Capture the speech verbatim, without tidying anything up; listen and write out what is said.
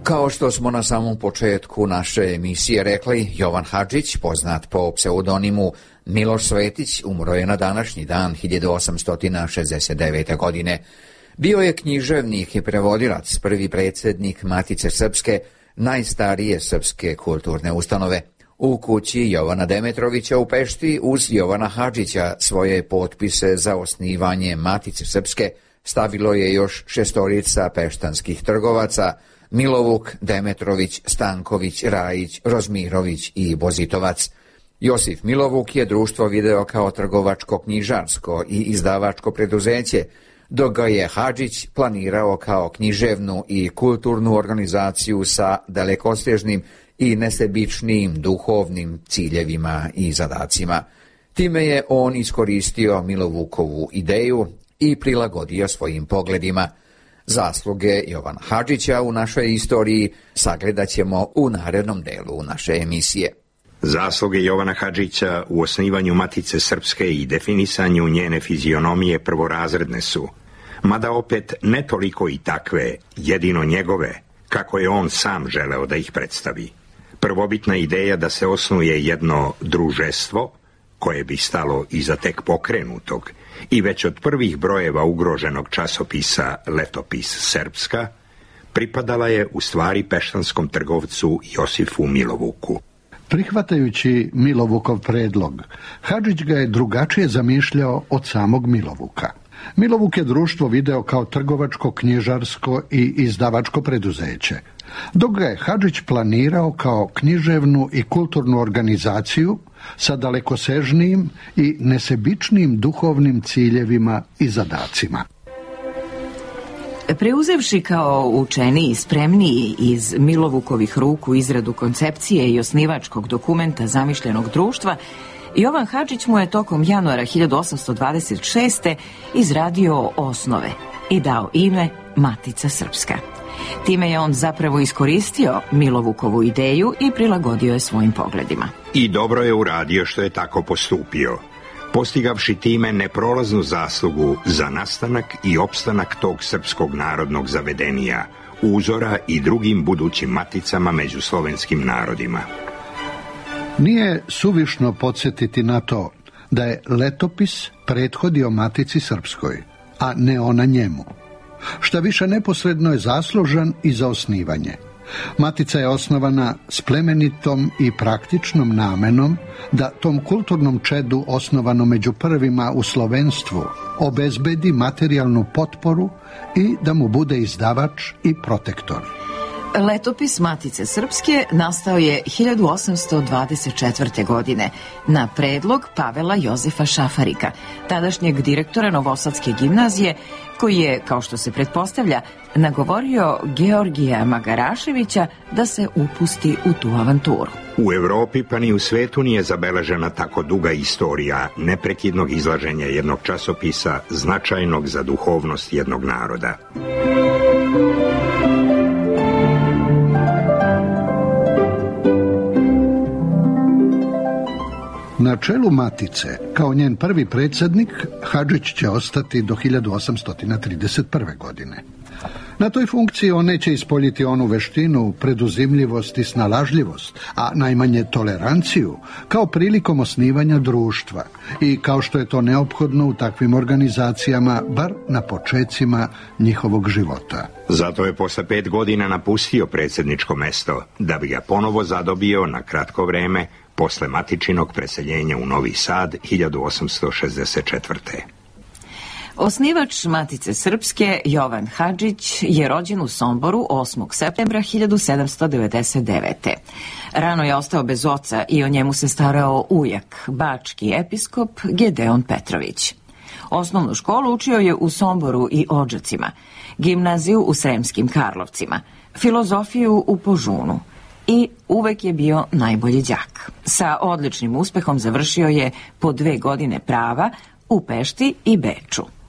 Kao što smo na samom početku naše emisije rekli, Jovan Hadžić, poznat po pseudonimu Miloš Svetić, umro je na današnji dan hiljadu osamsto šezdeset devete. godine. Bio je književnik i prevodilac, prvi predsjednik Matice Srpske, najstarije srpske kulturne ustanove. U kući Jovana Demetrovića u Pešti uz Jovana Hadžića svoje potpise za osnivanje Matice Srpske stavilo je još šestorica peštanskih trgovaca: Milovuk, Demetrović, Stanković, Rajić, Rozmirović i Bozitovac. Josif Milovuk je društvo video kao trgovačko-knjižarsko i izdavačko preduzeće, dok ga je Hadžić planirao kao književnu i kulturnu organizaciju sa dalekosežnim i nesebičnijim duhovnim ciljevima i zadacima. Time je on iskoristio Milovukovu ideju i prilagodio svojim pogledima. Zasluge Jovana Hadžića u našoj istoriji sagledat ćemo u narednom delu naše emisije. Zasluge Jovana Hadžića u osnivanju Matice Srpske i definisanju njene fizionomije prvorazredne su, mada opet ne toliko i takve, jedino njegove, kako je on sam želeo da ih predstavi. Prvobitna ideja da se osnuje jedno družestvo, koje bi stalo iza tek pokrenutog i već od prvih brojeva ugroženog časopisa Letopis Srpska, pripadala je u stvari peštanskom trgovcu Josifu Milovuku. Prihvatajući Milovukov predlog, Hadžić ga je drugačije zamišljao od samog Milovuka. Milovuk je društvo video kao trgovačko, knjižarsko i izdavačko preduzeće, dok ga je Hadžić planirao kao književnu i kulturnu organizaciju sa dalekosežnijim i nesebičnijim duhovnim ciljevima i zadacima. Preuzevši kao učeniji i spremniji iz Milovukovih ruku izradu koncepcije i osnivačkog dokumenta zamišljenog društva, Jovan Hadžić mu je tokom januara hiljadu osamsto dvadeset šeste. izradio osnove i dao ime Matica Srpska. Time je on zapravo iskoristio Milovukovu ideju i prilagodio je svojim pogledima. I dobro je uradio što je tako postupio, postigavši time neprolaznu zaslugu za nastanak i opstanak tog srpskog narodnog zavedenija, uzora i drugim budućim maticama među slovenskim narodima. Nije suvišno podsjetiti na to da je Letopis prethodio Matici Srpskoj, a ne ona njemu. Šta više, neposredno je zaslužan i za osnivanje. Matica je osnovana s plemenitom i praktičnom namenom da tom kulturnom čedu, osnovano među prvima u slovenstvu, obezbedi materijalnu potporu i da mu bude izdavač i protektor. Letopis Matice Srpske nastao je hiljadu osamsto dvadeset četvrte. godine na predlog Pavela Jozefa Šafarika, tadašnjeg direktora Novosadske gimnazije, koji je, kao što se pretpostavlja, nagovorio Georgija Magaraševića da se upusti u tu avanturu. U Evropi pa ni u svetu nije zabeležena tako duga istorija neprekidnog izlaženja jednog časopisa značajnog za duhovnost jednog naroda. Na čelu Matice, kao njen prvi predsjednik, Hadžić će ostati do hiljadu osamsto trideset prve. godine. Na toj funkciji on neće ispoljiti onu veštinu, preduzimljivost i snalažljivost, a najmanje toleranciju, kao prilikom osnivanja društva i kao što je to neophodno u takvim organizacijama, bar na počecima njihovog života. Zato je posle pet godina napustio predsjedničko mesto, da bi ga ponovo zadobio na kratko vreme posle Matičinog preseljenja u Novi Sad hiljadu osamsto šezdeset četvrte. Osnivač Matice Srpske, Jovan Hadžić, je rođen u Somboru osmog septembra hiljadu sedamsto devedeset devete. Rano je ostao bez oca i o njemu se starao ujak, bački episkop Gedeon Petrović. Osnovnu školu učio je u Somboru i Odžacima, gimnaziju u Sremskim Karlovcima, filozofiju u Požunu i uvek je bio najbolji đak. Sa odličnim uspehom završio je po dve godine prava u Pešti i Beču.